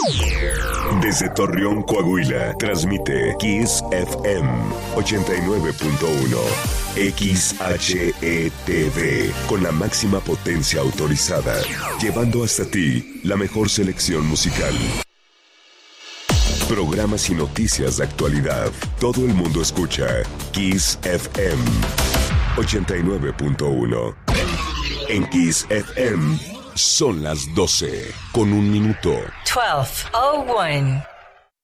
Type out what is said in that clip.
Desde Torreón, Coahuila, transmite Kiss FM 89.1. XHETV, con la máxima potencia autorizada, llevando hasta ti la mejor selección musical. Programas y noticias de actualidad. Todo el mundo escucha Kiss FM 89.1. En Kiss FM son las 12 con un minuto. 12:01.